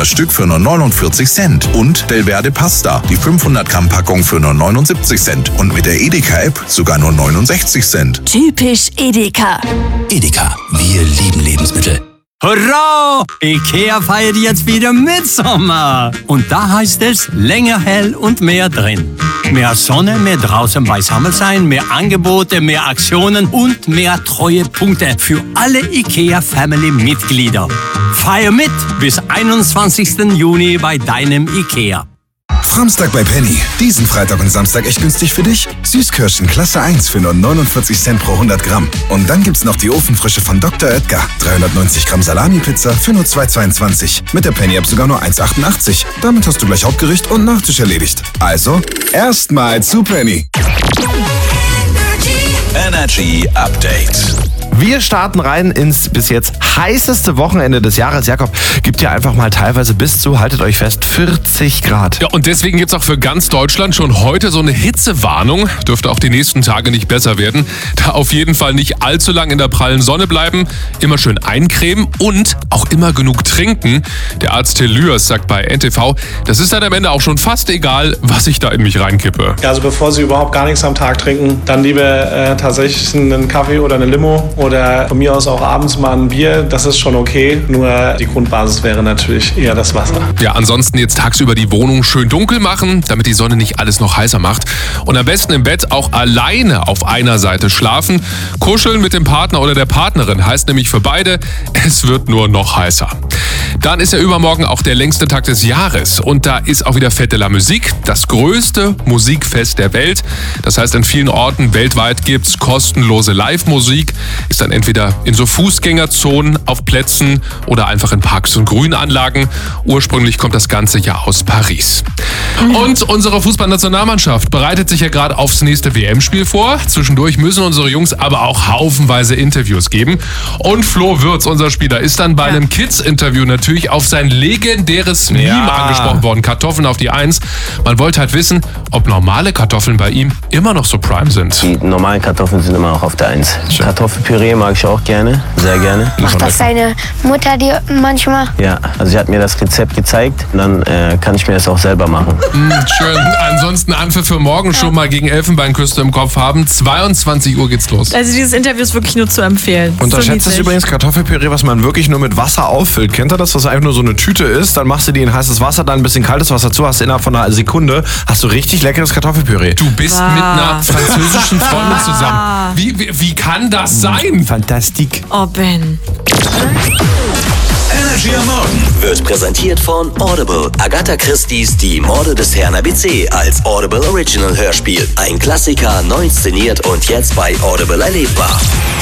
das Stück für nur 49 Cent. Und Delverde Pasta, die 500 Gramm Packung für nur 79 Cent. Und mit der Edeka-App sogar nur 69 Cent. Typisch Edeka. Edeka, wir lieben Lebensmittel. Hurra! Ikea feiert jetzt wieder Mitsommer. Und da heißt es länger hell und mehr drin. Mehr Sonne, mehr draußen beisammen sein, mehr Angebote, mehr Aktionen und mehr Treuepunkte für alle Ikea-Family-Mitglieder. Feier mit bis 21. Juni bei deinem Ikea. Samstag bei Penny. Diesen Freitag und Samstag echt günstig für dich. Süßkirschen Klasse 1 für nur 49 Cent pro 100 Gramm. Und dann gibt's noch die Ofenfrische von Dr. Oetker. 390 Gramm Salami-Pizza für nur 2,22. Mit der Penny-App sogar nur 1,88. Damit hast du gleich Hauptgericht und Nachtisch erledigt. Also, erstmal zu Penny. Energy Update. Wir starten rein ins bis jetzt heißeste Wochenende des Jahres. Jakob, gibt ja einfach mal teilweise bis zu, haltet euch fest, 40 Grad. Ja, und deswegen gibt's auch für ganz Deutschland schon heute so eine Hitzewarnung. Dürfte auch die nächsten Tage nicht besser werden. Da auf jeden Fall nicht allzu lang in der prallen Sonne bleiben, immer schön eincremen und auch immer genug trinken. Der Arzt Till Lührs sagt bei NTV, das ist dann am Ende auch schon fast egal, was ich da in mich reinkippe. Ja, also bevor Sie überhaupt gar nichts am Tag trinken, dann lieber tatsächlich einen Kaffee oder eine Limo oder von mir aus auch abends mal ein Bier. Das ist schon okay, nur die Grundbasis wäre natürlich eher das Wasser. Ja, ansonsten jetzt tagsüber die Wohnung schön dunkel machen, damit die Sonne nicht alles noch heißer macht. Und am besten im Bett auch alleine auf einer Seite schlafen. Kuscheln mit dem Partner oder der Partnerin heißt nämlich für beide, es wird nur noch heißer. Dann ist ja übermorgen auch der längste Tag des Jahres und da ist auch wieder Fête de la Musique, das größte Musikfest der Welt. Das heißt, an vielen Orten weltweit gibt's kostenlose Live-Musik, ist dann entweder in so Fußgängerzonen, auf Plätzen oder einfach in Parks und Grünanlagen. Ursprünglich kommt das Ganze ja aus Paris. Und unsere Fußballnationalmannschaft bereitet sich ja gerade aufs nächste WM-Spiel vor. Zwischendurch müssen unsere Jungs aber auch haufenweise Interviews geben. Und Flo Würz, unser Spieler, ist dann bei einem Kids-Interview natürlich auf sein legendäres Meme angesprochen worden. Kartoffeln auf die 1. Man wollte halt wissen, ob normale Kartoffeln bei ihm immer noch so prime sind. Die normalen Kartoffeln sind immer noch auf der 1. Kartoffelpüree mag ich auch gerne, sehr gerne. Macht das seine Mutter dir manchmal? Ja, also sie hat mir das Rezept gezeigt, dann kann ich mir das auch selber machen. Schön. Ansonsten Anpfiff für morgen schon mal gegen Elfenbeinküste im Kopf haben. 22 Uhr geht's los. Also dieses Interview ist wirklich nur zu empfehlen. Unterschätzt es übrigens Kartoffelpüree, was man wirklich nur mit Wasser auffüllt. Kennt ihr das, was einfach nur so eine Tüte ist? Dann machst du die in heißes Wasser, dann ein bisschen kaltes Wasser zu, hast du innerhalb von einer Sekunde, hast du richtig leckeres Kartoffelpüree. Du bist mit einer französischen Freundin zusammen. Wie kann das sein? Fantastik. Oh, Ben. Energy am Morgen Wird präsentiert von Audible. Agatha Christie's Die Morde des Herrn ABC als Audible Original Hörspiel. Ein Klassiker, neu inszeniert und jetzt bei Audible erlebbar.